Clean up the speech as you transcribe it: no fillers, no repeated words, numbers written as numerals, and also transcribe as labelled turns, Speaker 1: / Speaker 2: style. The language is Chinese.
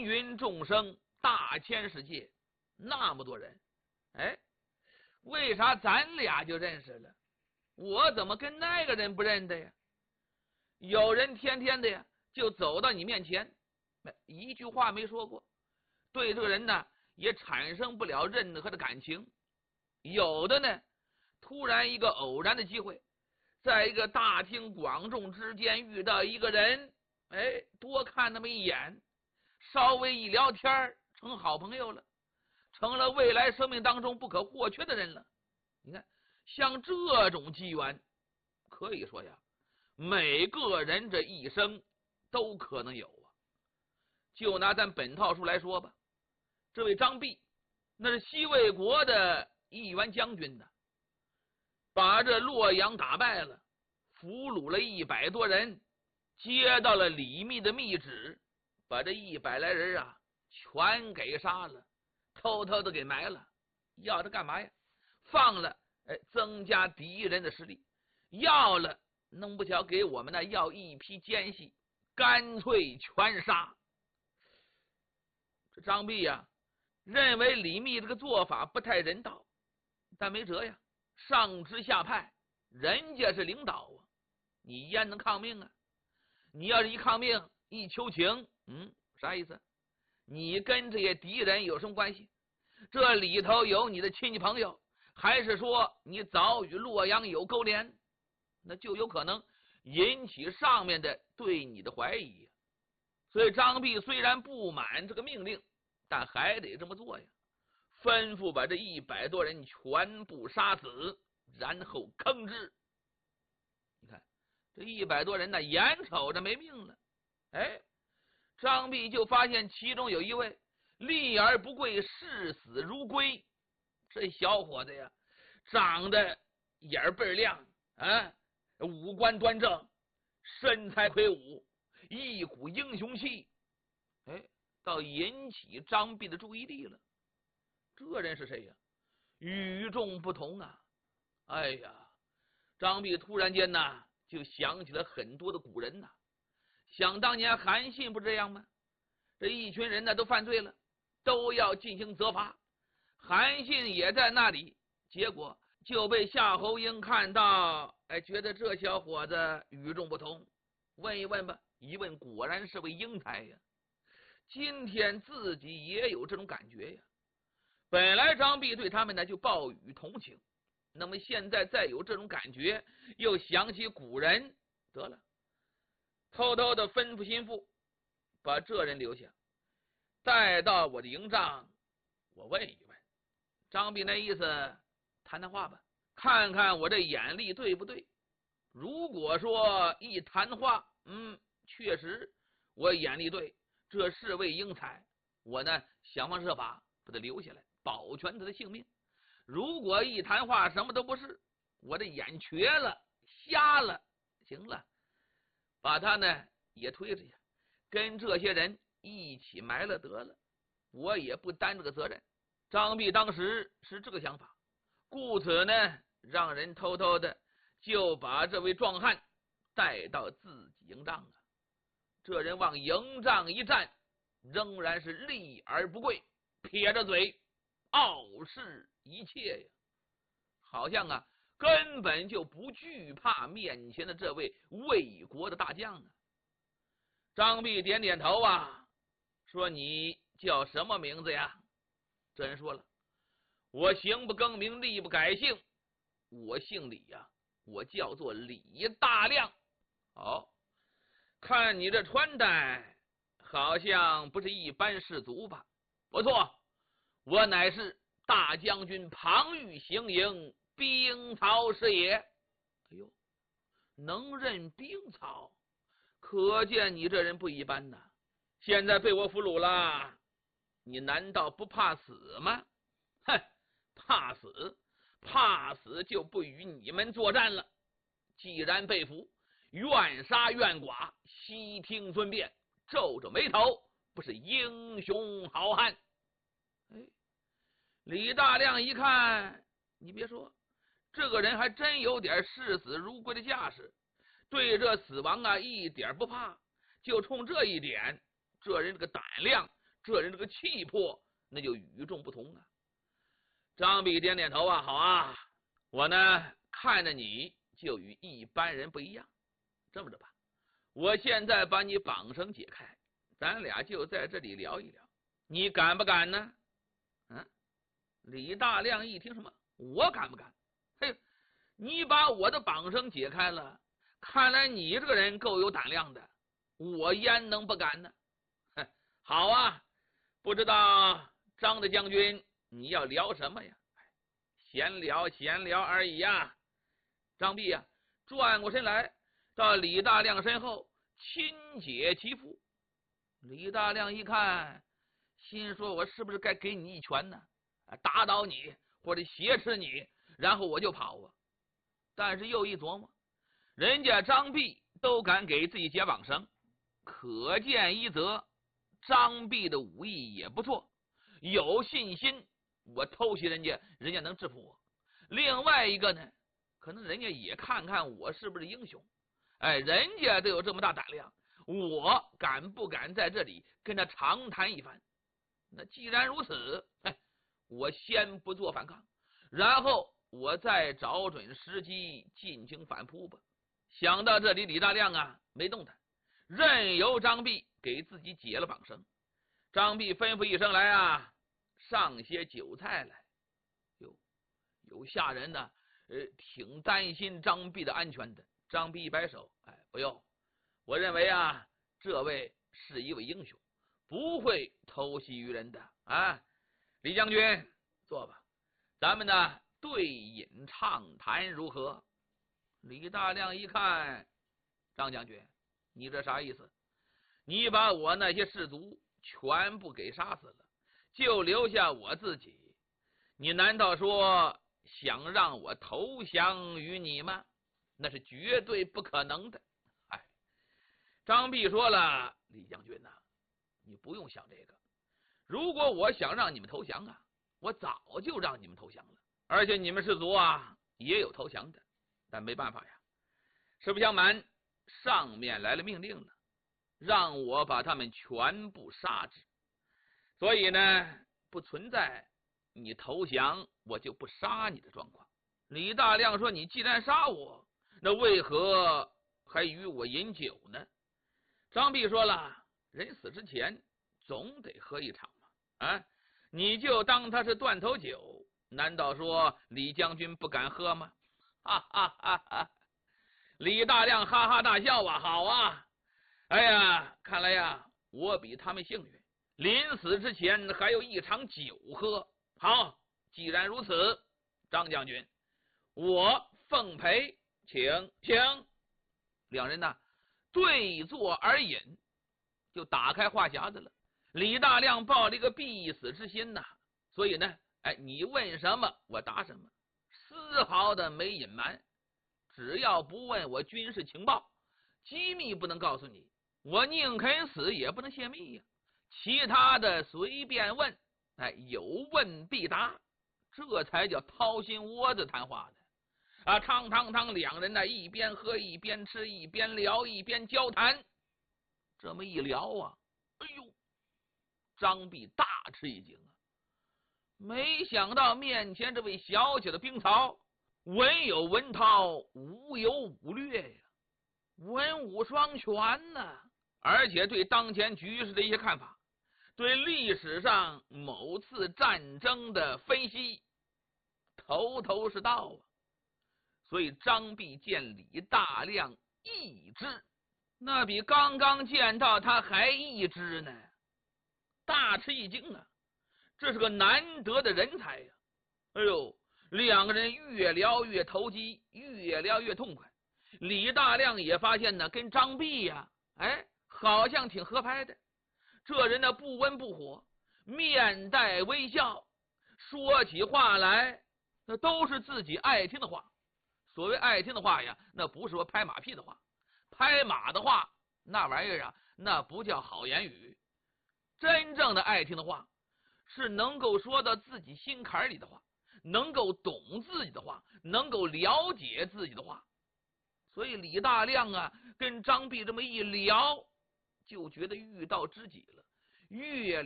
Speaker 1: 芸众生，大千世界，那么多人，哎，为啥咱俩就认识了？我怎么跟那个人不认得呀？有人天天的呀，就走到你面前，一句话没说过，对这个人呢也产生不了任何的感情。有的呢，突然一个偶然的机会，在一个大庭广众之间遇到一个人，哎，多看那么一眼，稍微一聊天，成好朋友了，成了未来生命当中不可或缺的人了。你看，像这种机缘，可以说呀，每个人这一生都可能有啊。就拿咱本套书来说吧，这位张弼，那是西魏国的一员将军呢，把这洛阳打败了，俘虏了100多人，接到了李密的密旨，把这100来人啊全给杀了，偷偷的给埋了。要他干嘛呀？放了，增加敌人的实力；要了，弄不巧给我们呢要一批奸细，干脆全杀。这张弼呀，认为李密这个做法不太人道，但没辙呀，上知下派，人家是领导啊，你焉能抗命啊？你要是一抗命，一求情，啥意思？你跟这些敌人有什么关系？这里头有你的亲戚朋友，还是说你早与洛阳有勾连？那就有可能引起上面的对你的怀疑。所以张弼虽然不满这个命令，但还得这么做呀，吩咐把这100多人全部杀死，然后坑之。你看这100多人呢，眼瞅着没命了，张弼就发现其中有一位立而不跪，视死如归。这小伙子呀，长得眼倍儿亮啊，五官端正，身材魁梧，一股英雄气，倒引起张弼的注意力了。这人是谁呀？与众不同啊！哎呀，张弼突然间呢，就想起了很多的古人呐。想当年韩信不这样吗？这一群人呢都犯罪了，都要进行责罚，韩信也在那里，结果就被夏侯婴看到，觉得这小伙子与众不同，问一问吧，一问果然是位英才呀。今天自己也有这种感觉呀。本来张弼对他们呢就抱有同情，那么现在再有这种感觉，又想起古人，得了，偷偷的吩咐心腹把这人留下，带到我的营帐，我问一问。张弼那意思，谈谈话吧，看看我这眼力对不对。如果说一谈话，确实我眼力对，这是位英才，我呢想方设法把他留下来，保全他的性命。如果一谈话什么都不是，我的眼瘸了，瞎了，行了，把他呢也推着呀，跟这些人一起埋了得了，我也不担这个责任。张弼当时是这个想法，故此呢，让人偷偷的就把这位壮汉带到自己营帐啊。这人往营帐一站，仍然是立而不跪，撇着嘴，傲视一切呀，好像啊根本就不惧怕面前的这位魏国的大将啊。张弼点点头啊，说：“你叫什么名字呀？”这人说了：“我行不更名，立不改姓，我姓李呀，我叫做李大亮。”哦，看你这穿戴，好像不是一般士卒吧？不错，我乃是大将军庞玉行营兵曹师也。哎呦，能认兵曹，可见你这人不一般呐。现在被我俘虏了，你难道不怕死吗？哼，怕死，怕死就不与你们作战了。既然被俘，愿杀愿剐，悉听尊便，皱着眉头，不是英雄好汉。李大亮一看，你别说，这个人还真有点视死如归的架势，对这死亡啊一点不怕。就冲这一点，这人这个胆量这人这个气魄那就与众不同啊。张弼点点头啊，好啊，我呢看着你就与一般人不一样。这么着吧，我现在把你绑绳解开，咱俩就在这里聊一聊，你敢不敢呢？李大亮一听，什么我敢不敢？嘿，你把我的绑绳解开了，看来你这个人够有胆量的，我焉能不敢呢？好啊，不知道张大将军你要聊什么呀？闲聊而已呀。张弼啊转过身来，到李大亮身后亲解其腹。李大亮一看，心说我是不是该给你一拳呢？打倒你或者挟持你，然后我就跑啊。但是又一琢磨，人家张弼都敢给自己解绑绳，可见一则张弼的武艺也不错，有信心我偷袭人家，人家能制服我。另外一个呢，可能人家也看看我是不是英雄，人家都有这么大胆量，我敢不敢在这里跟他长谈一番？那既然如此，我先不做反抗，然后我再找准时机进行反扑吧。想到这里，李大亮啊没动弹，任由张弼给自己解了绑绳。张弼吩咐一声，来啊，上些酒菜来。有下人呢，挺担心张弼的安全的。张弼一摆手，不用，我认为啊，这位是一位英雄，不会偷袭于人的啊。李将军坐吧，咱们呢对饮畅谈如何？李大亮一看，张将军，你这啥意思？你把我那些士卒全部给杀死了，就留下我自己，你难道说想让我投降于你吗？那是绝对不可能的。张弼说了，李将军呐，你不用想这个，如果我想让你们投降啊，我早就让你们投降了，而且你们士卒啊也有投降的，但没办法呀，实不相瞒，上面来了命令了，让我把他们全部杀之，所以呢不存在你投降我就不杀你的状况。李大亮说，你既然杀我，那为何还与我饮酒呢？张弼说了，人死之前总得喝一场嘛，你就当他是断头酒，难道说李将军不敢喝吗？哈哈哈哈！李大亮哈哈大笑啊，好啊，哎呀，看来呀我比他们幸运，临死之前还有一场酒喝。好，既然如此，张将军，我奉陪，请。两人呢对坐而饮，就打开话匣子了。李大亮抱了一个必死之心呐，所以呢，你问什么我答什么，丝毫的没隐瞒。只要不问我军事情报，机密不能告诉你，我宁肯死也不能泄密呀。其他的随便问，有问必答，这才叫掏心窝子谈话的。汤，两人呢一边喝一边吃，一边聊一边交谈。这么一聊啊，哎呦，张弼大吃一惊啊！没想到面前这位小小的兵曹，文有文韬，武有武略呀，文武双全呢，而且对当前局势的一些看法，对历史上某次战争的分析，头是道啊。所以张弼见李大亮一之，那比刚刚见到他还一之呢，大吃一惊啊！这是个难得的人才呀！哎呦，两个人越聊越投机，越聊越痛快。李大亮也发现呢，跟张弼呀，好像挺合拍的。这人呢不温不火，面带微笑，说起话来那都是自己爱听的话。所谓爱听的话呀，那不是说拍马屁的话，拍马的话那玩意儿啊，那不叫好言语。真正的爱听的话，是能够说到自己心坎里的话，能够懂自己的话，能够了解自己的话。所以李大亮啊跟张弼这么一聊，就觉得遇到知己了，越